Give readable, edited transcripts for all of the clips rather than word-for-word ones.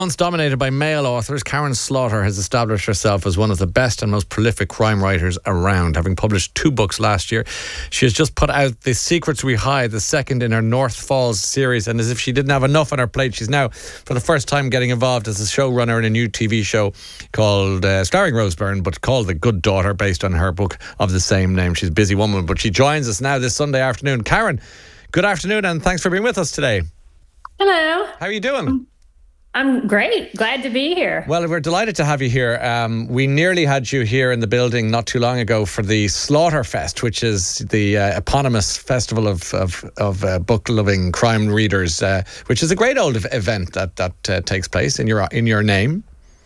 Once dominated by male authors, Karen Slaughter has established herself as one of the best and most prolific crime writers around, having published 2 books last year. She has just put out The Secrets We Hide, the second in her North Falls series, and as if she didn't have enough on her plate, she's now, for the first time, getting involved as a showrunner in a new TV show called, starring Rose Byrne, but called The Good Daughter, based on her book of the same name. She's a busy woman, but she joins us now this Sunday afternoon. Karen, good afternoon, and thanks for being with us today. Hello. How are you doing? I'm great. Glad to be here. Well, we're delighted to have you here. We nearly had you here in the building not too long ago for the Slaughterfest, which is the eponymous festival of book-loving crime readers, which is a great old event that takes place in your name.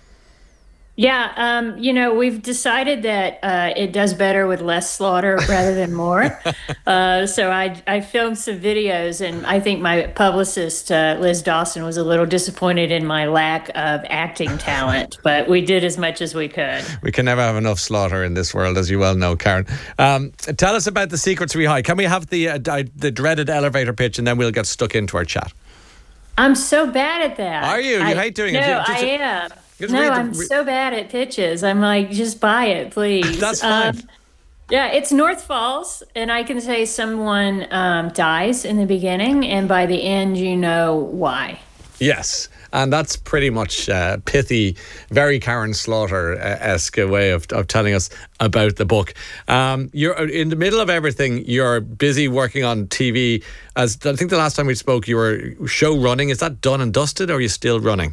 Yeah, we've decided that it does better with less slaughter rather than more. So I filmed some videos, and I think my publicist, Liz Dawson, was a little disappointed in my lack of acting talent, but we did as much as we could. We can never have enough slaughter in this world, as you well know, Karen. Tell us about The Secrets We Hide. Can we have the dreaded elevator pitch, and then we'll get stuck into our chat? I'm so bad at that. Are you? You hate doing it? No, I am. No, I'm so bad at pitches. I'm like, just buy it, please. That's fine. Yeah, it's North Falls, and I can say someone dies in the beginning, and by the end, you know why. Yes, and that's pretty much pithy, very Karen Slaughter-esque way of telling us about the book. You're in the middle of everything. You're busy working on TV. As I think the last time we spoke, you were show running. Is that done and dusted, or are you still running?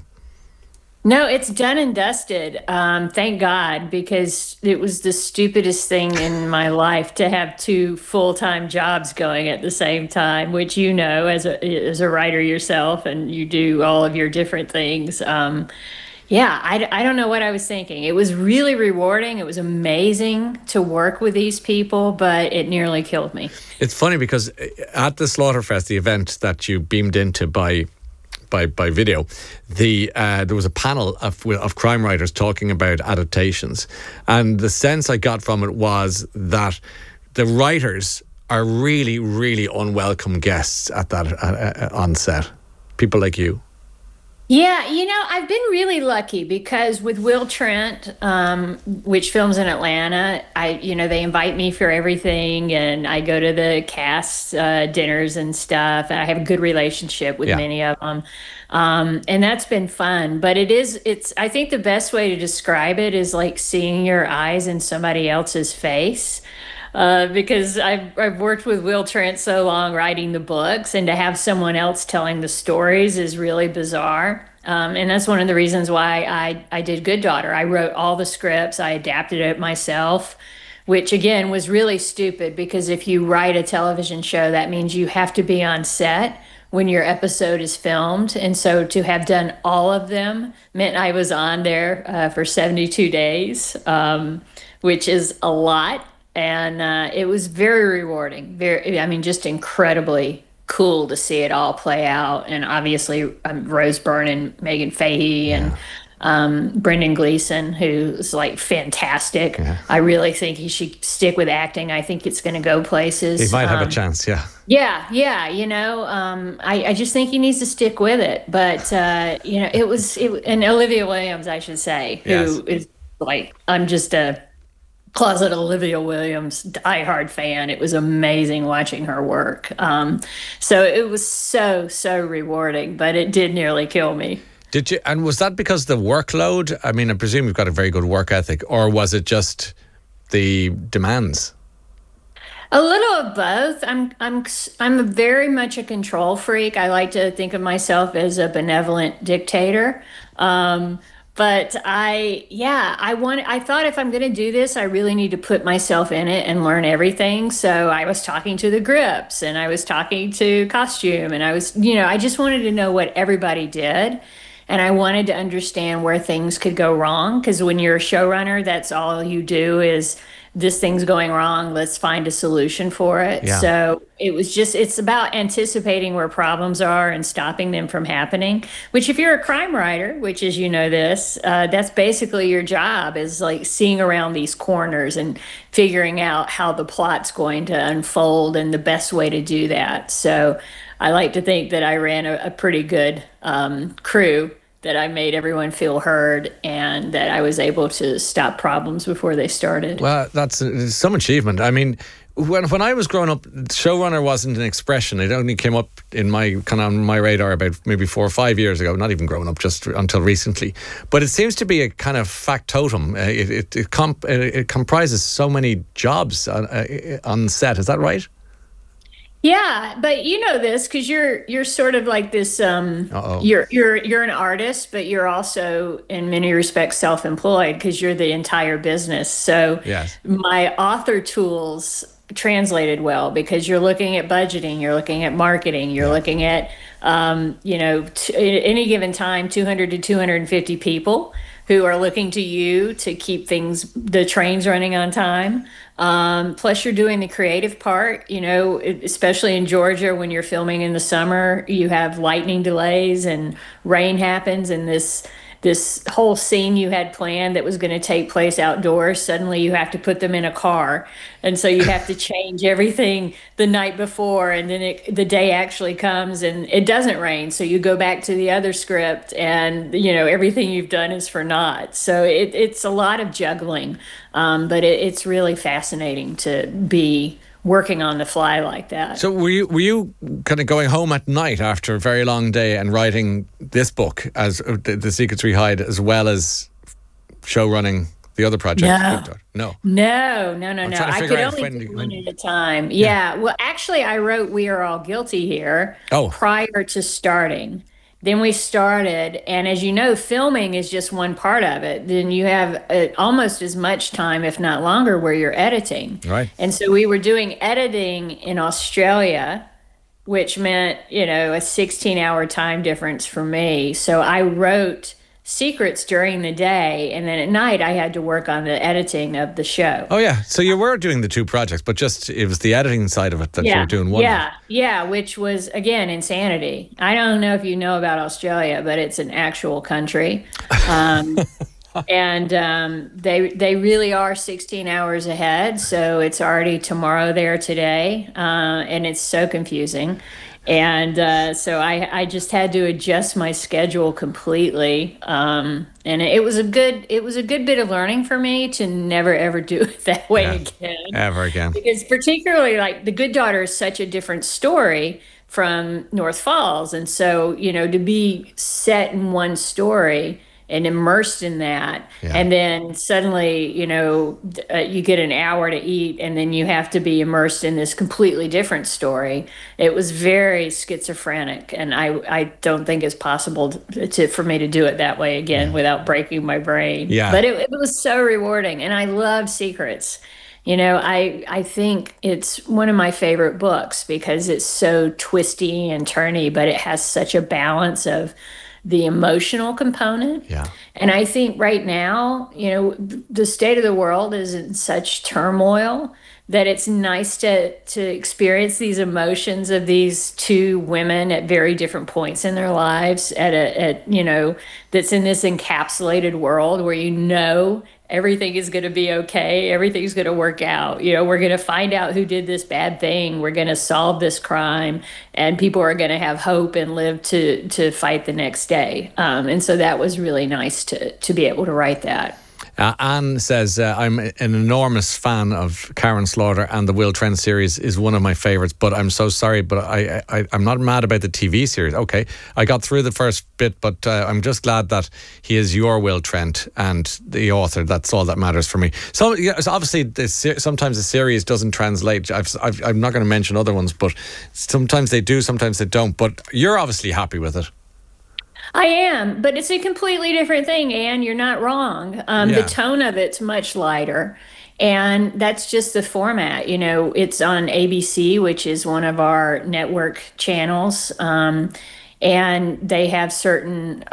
No, it's done and dusted. Thank God, because it was the stupidest thing in my life to have 2 full-time jobs going at the same time, which you know as a writer yourself, and you do all of your different things. I don't know what I was thinking. It was really rewarding. It was amazing to work with these people, but it nearly killed me. It's funny because at the Slaughterfest, the event that you beamed into by video, there was a panel of crime writers talking about adaptations, and the sense I got from it was that the writers are really, really unwelcome guests at that on set. People like you. Yeah, I've been really lucky because with Will Trent, which films in Atlanta, they invite me for everything, and I go to the cast dinners and stuff, and I have a good relationship with many of them. And that's been fun, but I think the best way to describe it is like seeing your eyes in somebody else's face. Because I've worked with Will Trent so long writing the books, and to have someone else telling the stories is really bizarre. And that's one of the reasons why I did Good Daughter. I wrote all the scripts. I adapted it myself, which again was really stupid, because if you write a television show, that means you have to be on set when your episode is filmed. And so to have done all of them meant I was on there for 72 days, which is a lot. And it was very rewarding, just incredibly cool to see it all play out. And obviously Rose Byrne and Megan Fahey and Brendan Gleeson, who's like fantastic. Yeah. I really think he should stick with acting. I think it's going to go places. He might have a chance, yeah. Yeah. I just think he needs to stick with it. But, and Olivia Williams, I should say, who is like, I'm just a closet Olivia Williams diehard fan. It was amazing watching her work. So it was so rewarding, but it did nearly kill me. Did you? And was that because of the workload? I mean, I presume you've got a very good work ethic, or was it just the demands? A little of both. I'm very much a control freak. I like to think of myself as a benevolent dictator. But I thought if I'm going to do this, I really need to put myself in it and learn everything. So I was talking to the grips, and I was talking to costume, and I was, I just wanted to know what everybody did. And I wanted to understand where things could go wrong. Because when you're a showrunner, that's all you do is, this thing's going wrong, let's find a solution for it. Yeah. So it's about anticipating where problems are and stopping them from happening, which if you're a crime writer, which is, that's basically your job, is like seeing around these corners and figuring out how the plot's going to unfold and the best way to do that. So I like to think that I ran a pretty good crew that I made everyone feel heard and that I was able to stop problems before they started. Well, that's some achievement. I mean, when I was growing up, showrunner wasn't an expression. It only came up in my on my radar about maybe 4 or 5 years ago. Not even growing up, just until recently. But it seems to be a kind of factotum. It comprises so many jobs on set. Is that right? Yeah, but you know this because you're sort of like this. You're an artist, but you're also in many respects self-employed because you're the entire business. So Yes. my author tools translated well because you're looking at budgeting, you're looking at marketing, you're looking at at any given time 200 to 250 people who are looking to you to keep the trains running on time. Plus, you're doing the creative part, especially in Georgia when you're filming in the summer, you have lightning delays and rain happens, and this whole scene you had planned that was going to take place outdoors, suddenly you have to put them in a car. And so you have to change everything the night before, and then the day actually comes and it doesn't rain. So you go back to the other script and, everything you've done is for naught. So it's a lot of juggling, but it's really fascinating to be working on the fly like that. So were you kind of going home at night after a very long day and writing this book as The Secrets We Hide, as well as show running the other project? No. I could only do one at a time. Yeah. Well, actually, I wrote We Are All Guilty here prior to starting. Then we started, and as you know, filming is just one part of it. Then you have almost as much time, if not longer, where you're editing. Right. And so we were doing editing in Australia, which meant, a 16-hour time difference for me. So I wrote Secrets during the day, and then at night I had to work on the editing of the show. Oh yeah, so you were doing the two projects, but just it was the editing side of it that you were doing one. Yeah, which was again insanity. I don't know if you know about Australia, but it's an actual country, and they really are 16 hours ahead. So it's already tomorrow there today, and it's so confusing. And so I just had to adjust my schedule completely. And it was a good bit of learning for me to never, ever do it that way again. Ever again. Because particularly like The Good Daughter is such a different story from North Falls. And so, to be set in one story and immersed in that. Yeah. And then suddenly, you get an hour to eat and then you have to be immersed in this completely different story. It was very schizophrenic. And I don't think it's possible for me to do it that way again without breaking my brain. Yeah. But it was so rewarding. And I love Secrets. I think it's one of my favorite books because it's so twisty and turny, but it has such a balance of the emotional component. Yeah. And I think right now, the state of the world is in such turmoil that it's nice to experience these emotions of these two women at very different points in their lives that's in this encapsulated world where everything is going to be okay. Everything's going to work out. We're going to find out who did this bad thing. We're going to solve this crime, and people are going to have hope and live to fight the next day. And so that was really nice to be able to write that. Anne says, I'm an enormous fan of Karen Slaughter, and the Will Trent series is one of my favourites, but I'm so sorry, but I'm not mad about the TV series. Okay, I got through the first bit, but I'm just glad that he is your Will Trent and the author. That's all that matters for me. So, so obviously, sometimes the series doesn't translate. I'm not going to mention other ones, but sometimes they do, sometimes they don't. But you're obviously happy with it. I am, but it's a completely different thing, Anne. You're not wrong. The tone of it's much lighter, and that's just the format. It's on ABC, which is one of our network channels, and they have certain,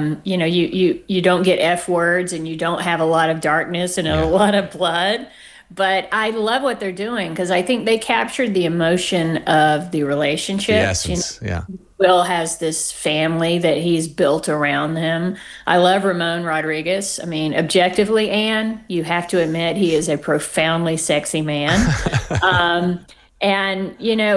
you don't get F words, and you don't have a lot of darkness and a lot of blood. But I love what they're doing because I think they captured the emotion of the relationship. Yes, Will has this family that he's built around him. I love Ramon Rodriguez. I mean, objectively, Anne, you have to admit he is a profoundly sexy man. And,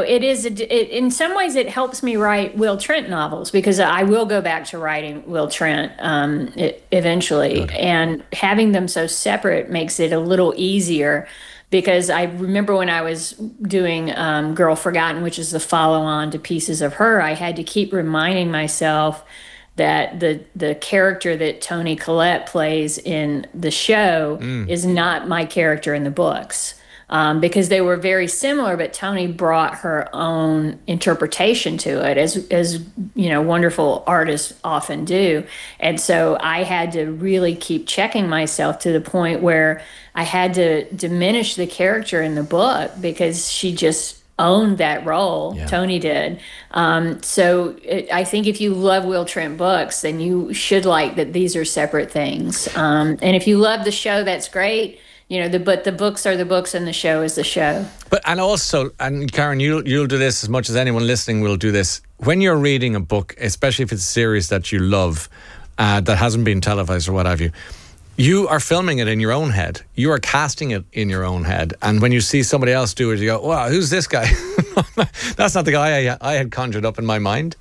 in some ways it helps me write Will Trent novels, because I will go back to writing Will Trent eventually. Good. And having them so separate makes it a little easier, because I remember when I was doing Girl Forgotten, which is the follow-on to Pieces of Her, I had to keep reminding myself that the character that Toni Collette plays in the show is not my character in the books. Because they were very similar, but Toni brought her own interpretation to it, as wonderful artists often do. And so I had to really keep checking myself, to the point where I had to diminish the character in the book, because she just owned that role. Yeah. Toni did. I think if you love Will Trent books, then you should like that these are separate things. And if you love the show, that's great. But the books are the books and the show is the show. And Karen, you'll do this as much as anyone listening will do this. When you're reading a book, especially if it's a series that you love, that hasn't been televised or what have you, you are filming it in your own head. You are casting it in your own head. And when you see somebody else do it, you go, wow, who's this guy? That's not the guy I had conjured up in my mind.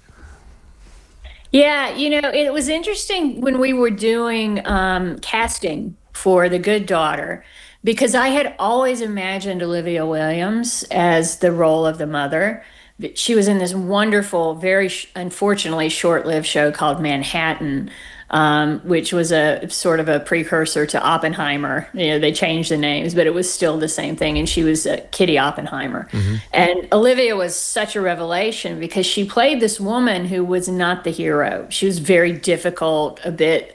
Yeah, it was interesting when we were doing casting for The Good Daughter, because I had always imagined Olivia Williams as the role of the mother. She was in this wonderful, very unfortunately short-lived show called Manhattan, which was a sort of a precursor to Oppenheimer. They changed the names, but it was still the same thing. And she was Kitty Oppenheimer. Mm-hmm. And Olivia was such a revelation, because she played this woman who was not the hero. She was very difficult, a bit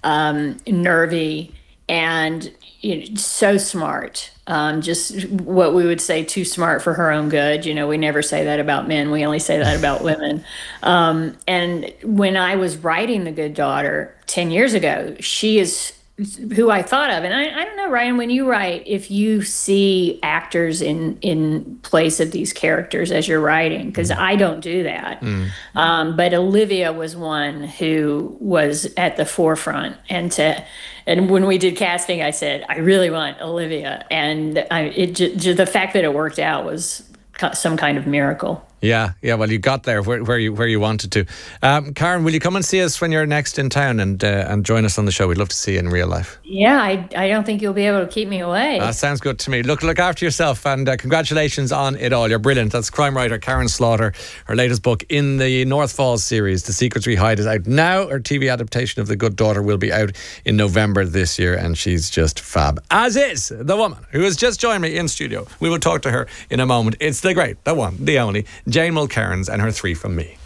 nervy, and so smart. Just what we would say, too smart for her own good. We never say that about men. We only say that about women. And when I was writing The Good Daughter 10 years ago, she is who I thought of. And I don't know, Ryan, when you write, if you see actors in place of these characters as you're writing, because I don't do that. But Olivia was one who was at the forefront. And when we did casting, I said, I really want Olivia. And the fact that it worked out was some kind of miracle. Yeah. Well, you got there where you wanted to. Karen, will you come and see us when you're next in town and join us on the show? We'd love to see you in real life. Yeah, I don't think you'll be able to keep me away. That sounds good to me. Look after yourself, and congratulations on it all. You're brilliant. That's crime writer Karen Slaughter. Her latest book in the North Falls series, The Secrets We Hide, is out now. Her TV adaptation of The Good Daughter will be out in November this year, and she's just fab. As is the woman who has just joined me in studio. We will talk to her in a moment. It's the great, the one, the only, Jane Mulcairns, and her three from me.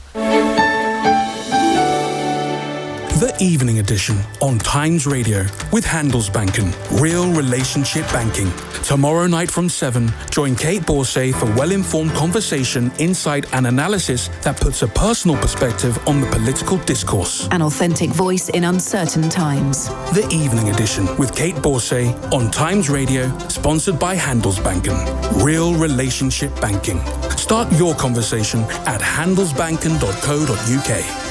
The Evening Edition on Times Radio with Handelsbanken. Real relationship banking. Tomorrow night from 7, join Kate Borsay for well-informed conversation, insight and analysis that puts a personal perspective on the political discourse. An authentic voice in uncertain times. The Evening Edition with Kate Borsay on Times Radio, sponsored by Handelsbanken. Real relationship banking. Start your conversation at handelsbanken.co.uk.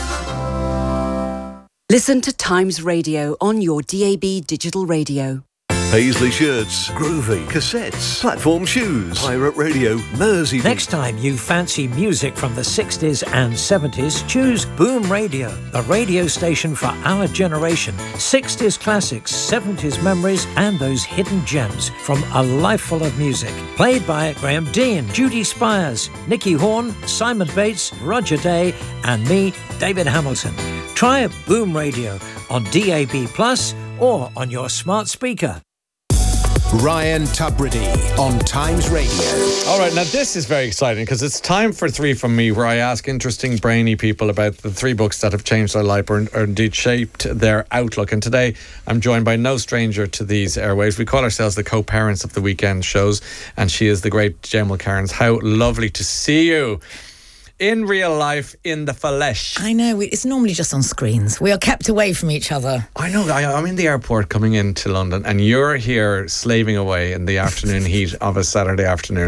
Listen to Times Radio on your DAB digital radio. Paisley shirts, groovy, cassettes, platform shoes, pirate radio, Mersey. Next time you fancy music from the 60s and 70s, choose Boom Radio, the radio station for our generation. 60s classics, 70s memories, and those hidden gems from a life full of music. Played by Graham Dean, Judy Spires, Nicky Horn, Simon Bates, Roger Day, and me, David Hamilton. Try a Boom Radio on DAB Plus or on your smart speaker. Ryan Tubridy on Times Radio. All right, now this is very exciting because it's time for Three From Me, where I ask interesting, brainy people about the three books that have changed their life or indeed shaped their outlook. And today I'm joined by no stranger to these airwaves. We call ourselves the co-parents of the weekend shows, and she is the great Jane Mulcairns. How lovely to see you in real life, in the flesh. I know, it's normally just on screens. We are kept away from each other. I know, I'm in the airport coming into London, and you're here slaving away in the afternoon heat of a Saturday afternoon.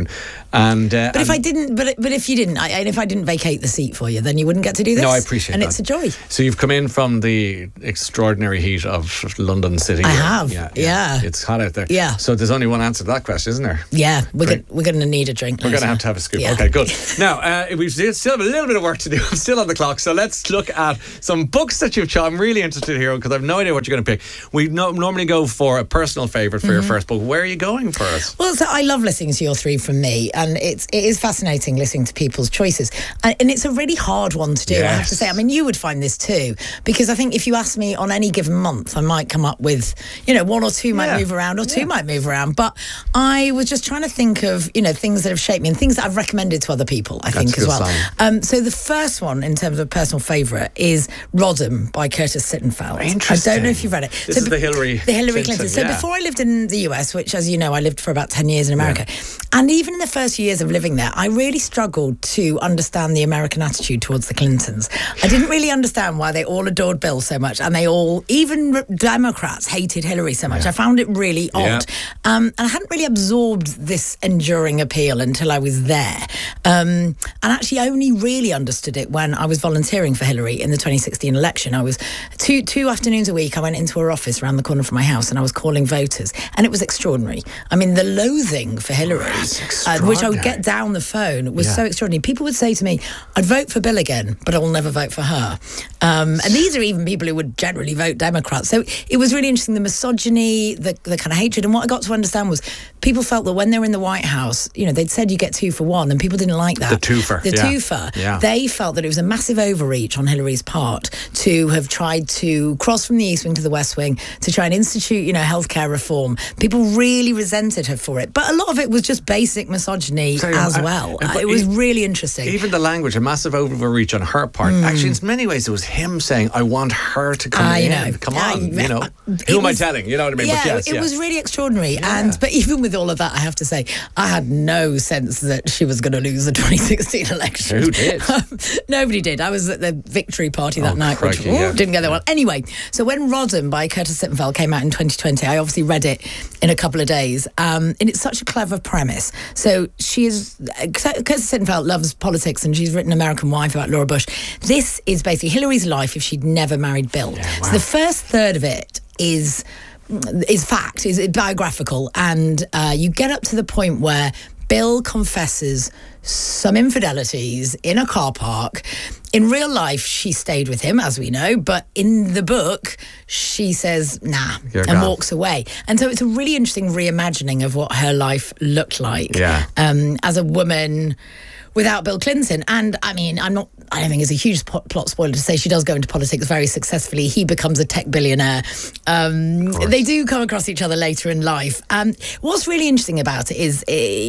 And But if I didn't, but if you didn't, and if I didn't vacate the seat for you, then you wouldn't get to do this. No, I appreciate and that. And it's a joy. So you've come in from the extraordinary heat of London City. I have. Yeah. It's hot out there. Yeah. So there's only one answer to that question, isn't there? Yeah, we're going to need a drink. We're going to have a scoop. Yeah. Okay, good. Now, we still have a little bit of work to do. I'm still on the clock. So let's look at some books that you've chosen. I'm really interested here because I have no idea what you're going to pick. We normally go for a personal favourite for your first book. Where are you going for us? Well, so I love listening to your three from me, and it is fascinating listening to people's choices, and it's a really hard one to do. Yes. I have to say. I mean, you would find this too, because I think if you ask me on any given month, I might come up with, one or two might move around, or two might move around. But I was just trying to think of, things that have shaped me and things that I've recommended to other people. I think as well. So the first one in terms of personal favourite is Rodham by Curtis Sittenfeld. Interesting. I don't know if you've read it. This is the Hillary Clinton. So before I lived in the US, which, as you know, I lived for about 10 years in America. And even in the first few years of living there, I really struggled to understand the American attitude towards the Clintons. I didn't really understand why they all adored Bill so much, and they all, even Democrats, hated Hillary so much. I found it really odd. And I hadn't really absorbed this enduring appeal until I was there. And actually only really understood it when I was volunteering for Hillary in the 2016 election. I was two afternoons a week, I went into her office around the corner from my house, and I was calling voters. And it was extraordinary. I mean, the loathing for Hillary, which I would get down the phone, was so extraordinary. People would say to me, I'd vote for Bill again, but I will never vote for her. And these are even people who would generally vote Democrats. So it was really interesting, the misogyny, the kind of hatred. And what I got to understand was people felt that when they were in the White House, they'd said you get 2 for 1, and people didn't like that. The twofer. Yeah. They felt that it was a massive overreach on Hillary's part to have tried to cross from the East Wing to the West Wing to try and institute, healthcare reform. People really resented her for it. But a lot of it was just basic misogyny as well. It was really interesting. Even the language, a massive overreach on her part. Actually, in many ways, it was him saying, I want her to come in. Come on, Who am I telling? You know what I mean? Yeah, but it was really extraordinary. Yeah. But even with all of that, I have to say, I had no sense that she was going to lose the 2016 election. Who did? Nobody did. I was at the victory party that night, which didn't go that well. Anyway, so when Rodham by Curtis Sittenfeld came out in 2020, I obviously read it in a couple of days. And it's such a clever premise. So Curtis Sittenfeld loves politics, and she's written American Wife about Laura Bush. This is basically Hillary's life if she'd never married Bill. Yeah, wow. So the first third of it is fact, is biographical, and you get up to the point where Bill confesses some infidelities in a car park. In real life, she stayed with him, as we know, but in the book, she says, nah, and walks away. And so it's a really interesting reimagining of what her life looked like as a woman without Bill Clinton. And I mean, I don't think it's a huge plot spoiler to say she does go into politics very successfully. He becomes a tech billionaire. They do come across each other later in life. What's really interesting about it is,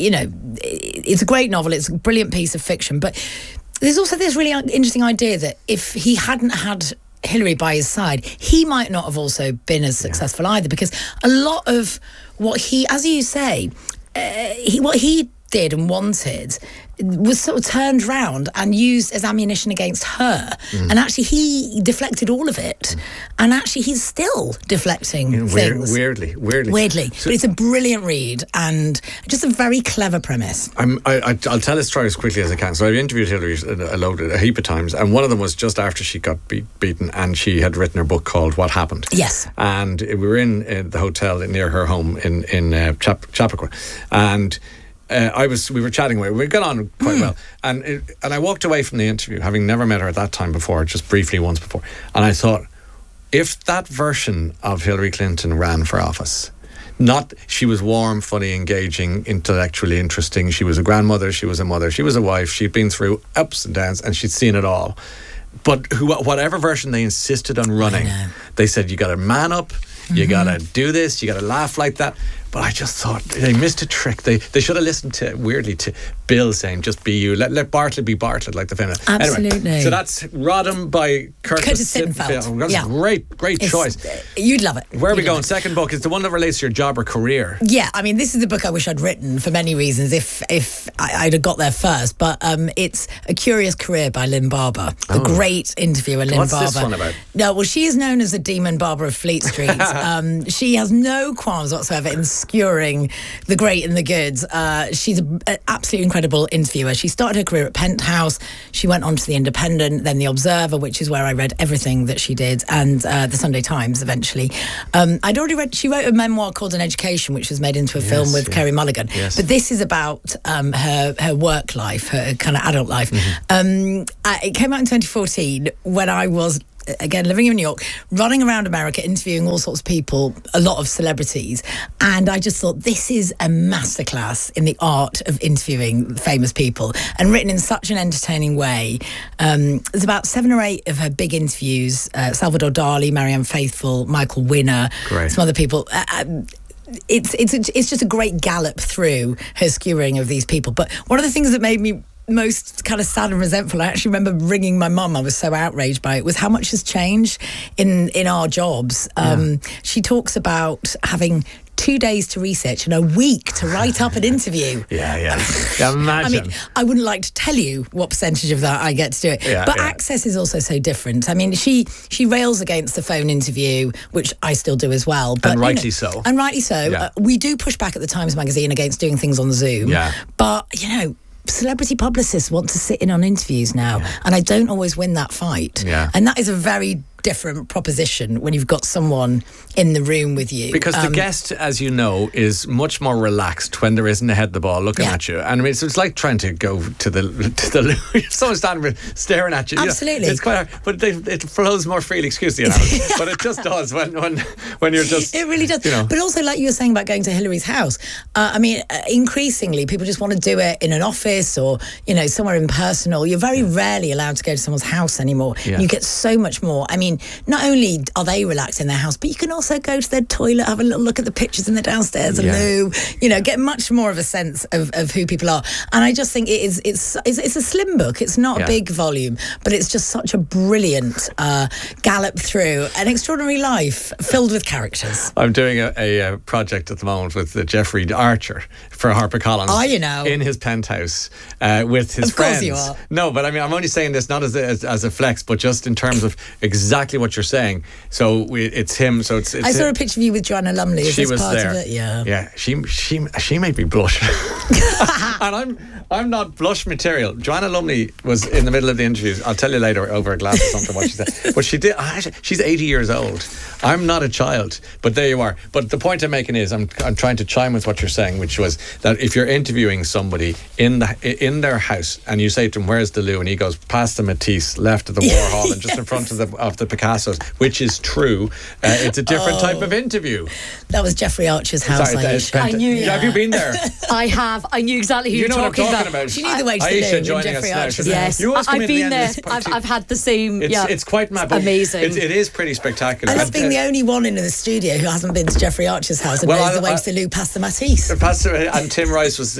it's a great novel. It's a brilliant piece of fiction. But there's also this really interesting idea that if he hadn't had Hillary by his side, he might not have also been as successful either, because a lot of what he, as you say, what he did and wanted was sort of turned round and used as ammunition against her. And actually he deflected all of it. And actually he's still deflecting things. Weirdly. So, but it's a brilliant read and just a very clever premise. I'll tell this story as quickly as I can. So I've interviewed Hillary a heap of times, and one of them was just after she got beaten, and she had written her book called What Happened. Yes. And we were in the hotel near her home in Chappaqua, and we were chatting away. We got on quite well, and I walked away from the interview having never met her at that time before, just briefly once before, and I thought, if that version of Hillary Clinton ran for office, she was warm, funny, engaging, intellectually interesting. She was a grandmother, she was a mother, she was a wife. She'd been through ups and downs, and she'd seen it all. But whatever version they insisted on running, they said, you got to man up, you got to do this, you got to laugh like that. But I just thought they missed a trick. They should have listened to Bill saying, just be you. Let Bartlett be Bartlett, like the feminist. Absolutely. Anyway, so that's Rodham by Curtis Sittenfeld. That's a great choice. You'd love it. Where are we going? Second book is the one that relates to your job or career. Yeah, I mean, this is the book I wish I'd written for many reasons if I'd have got there first. But it's A Curious Career by Lynn Barber. The great interviewer, Lynn Barber. What's this one about? No, well, she is known as the Demon Barber of Fleet Street. She has no qualms whatsoever in skewering the great and the good. She's an absolutely incredible interviewer. She started her career at Penthouse. She went on to The Independent, then The Observer, which is where I read everything that she did, and The Sunday Times eventually. I'd already read, she wrote a memoir called An Education, which was made into a film with Kerry Mulligan. Yes. But this is about her work life, her kind of adult life. It came out in 2014 when I was, again, living in New York, running around America, interviewing all sorts of people, a lot of celebrities. And I just thought, this is a masterclass in the art of interviewing famous people, and written in such an entertaining way. There's about 7 or 8 of her big interviews, Salvador Dali, Marianne Faithfull, Michael Winner, some other people. It's just a great gallop through her skewering of these people. But one of the things that made me most kind of sad and resentful, I actually remember ringing my mum, I was so outraged by it, was how much has changed in our jobs. She talks about having 2 days to research and a week to write up an interview. Imagine. I mean, I wouldn't like to tell you what percentage of that I get to do it. But access is also so different. I mean, she rails against the phone interview, which I still do as well. But, and rightly so. And rightly so. We do push back at the Times Magazine against doing things on Zoom. But, celebrity publicists want to sit in on interviews now, and I don't always win that fight. And that is a very different proposition when you've got someone in the room with you. Because the guest, as you know, is much more relaxed when there isn't a head of the ball looking at you. And I mean, it's like trying to go to the loo. Someone standing staring at you. Absolutely. It's quite hard, but it flows more freely, excuse the analogy. But it just does when you're just... It really does. But also, like you were saying about going to Hillary's house, I mean, increasingly, people just want to do it in an office or, somewhere impersonal. You're very rarely allowed to go to someone's house anymore. You get so much more. I mean, not only are they relaxed in their house, but you can also go to their toilet, have a little look at the pictures in the downstairs loo, get much more of a sense of who people are. And I just think it's a slim book. It's not a big volume, but it's just such a brilliant gallop through an extraordinary life filled with characters. I'm doing a project at the moment with Jeffrey Archer for HarperCollins. Oh, you know. In his penthouse with his friends. Of course you are. No, but I mean, I'm only saying this not as a flex, but just in terms of exactly what you're saying. So it's him. So it's I saw a picture of you with Joanna Lumley. Is she this was part there. Of it? Yeah. Yeah. She made me blush. And I'm not blush material. Joanna Lumley was in the middle of the interviews. I'll tell you later over a glass or something what she said. But she did. She's 80 years old. I'm not a child, but there you are. But the point I'm making is I'm trying to chime with what you're saying, which was that if you're interviewing somebody in their house and you say to him, "Where's the loo?" and he goes, "Past the Matisse, left of the Warhol, and just in front of the Picassos," which is true. It's a different type of interview. That was Jeffrey Archer's house. I knew. Have you been there? I have. I knew exactly who you were talking about. She knew the way to Aisha the loo joining Jeffrey us Archer's now. house. Yes, I've been there. I've had the same. It's quite mad. Amazing. It is pretty spectacular. I love being the only one in the studio who hasn't been to Jeffrey Archer's house and knows the way to the loo past the Matisse. And Tim Rice was.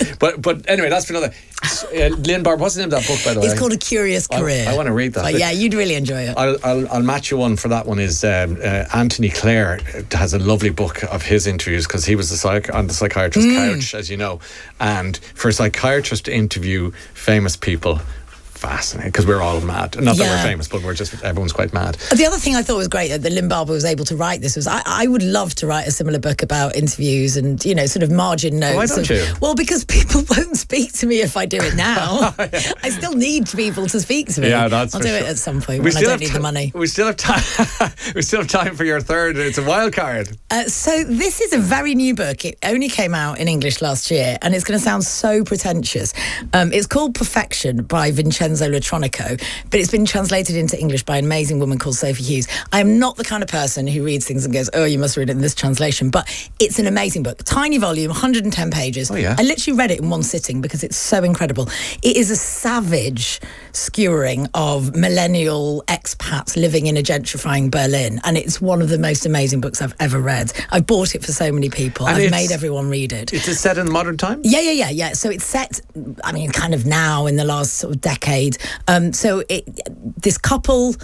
But anyway, that's for another. Lynn Barber, what's the name of that book, by the way? It's called A Curious Career. I want to read that. But yeah, you'd really enjoy it. I'll match you one for that one. Is Anthony Clare has a lovely book of his interviews, because he was on the psychiatrist's couch, as you know, and for a psychiatrist to interview famous people, fascinating, because we're all mad. Not that we're famous, but everyone's quite mad. The other thing I thought was great that Lynn Barber was able to write this was I would love to write a similar book about interviews and, sort of margin notes. Why don't you? Well, because people won't speak to me if I do it now. I still need people to speak to me. Yeah, that's I'll for do sure. it at some point when I don't need the money. We still have time. We still have time for your third. It's a wild card. So this is a very new book. It only came out in English last year, and it's going to sound so pretentious. It's called Perfection by Vincenzo Latronico, but it's been translated into English by an amazing woman called Sophie Hughes. I am not the kind of person who reads things and goes, "Oh, you must read it in this translation," but it's an amazing book. Tiny volume, 110 pages. Oh, yeah. I literally read it in one sitting because it's so incredible. It is a savage skewering of millennial expats living in a gentrifying Berlin, and it's one of the most amazing books I've ever read. I've bought it for so many people. I've made everyone read it. It's set in modern times? Yeah. So it's set, kind of now in the last sort of decade. So this couple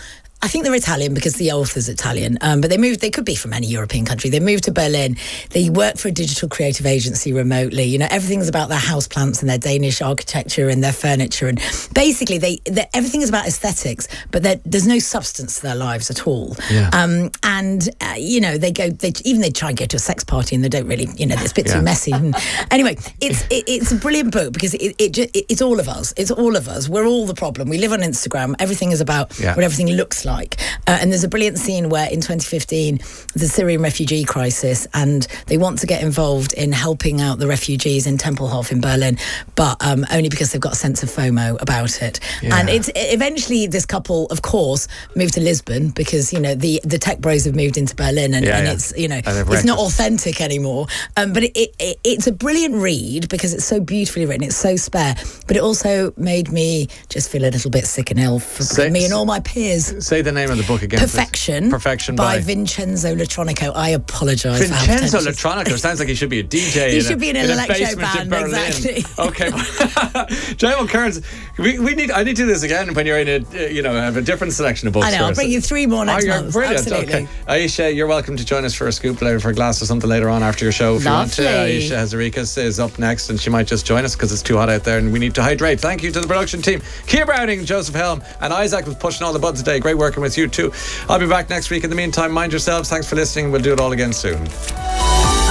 I think they're Italian because the author's Italian, but they could be from any European country. They moved to Berlin. They work for a digital creative agency remotely. You know, everything's about their houseplants and their Danish architecture and their furniture. And basically, everything is about aesthetics, but there's no substance to their lives at all. Yeah. You know, they try and go to a sex party and they don't really, you know, it's a bit too messy. Anyway, it's a brilliant book because it's all of us. It's all of us. We're all the problem. We live on Instagram. Everything is about what everything looks like. And there's a brilliant scene where in 2015, the Syrian refugee crisis, and they want to get involved in helping out the refugees in Tempelhof in Berlin, but only because they've got a sense of FOMO about it. Yeah. And it's eventually this couple, of course, moved to Lisbon because, you know, the tech bros have moved into Berlin and it's, you know, it's not authentic anymore. But it's a brilliant read because it's so beautifully written. It's so spare, but it also made me just feel a little bit sick and ill for me and all my peers. Say the name of the book again. Perfection by Vincenzo Latronico. I apologise. Vincenzo Latronico sounds like he should be a DJ. He should be in an electro band, exactly. Okay, Jane Kearns, I need to do this again when you're in have a different selection of books. I know. I'll bring you 3 more next month. Brilliant. Absolutely. Okay, Aisha, you're welcome to join us for a scoop later, for a glass or something later on after your show. If Lovely. you want to. Aisha Hazarikas is up next, and she might just join us because it's too hot out there and we need to hydrate. Thank you to the production team, Kia Browning, Joseph Helm, and Isaac was pushing all the buttons today. Great working with you too. I'll be back next week. In the meantime, mind yourselves. Thanks for listening. We'll do it all again soon.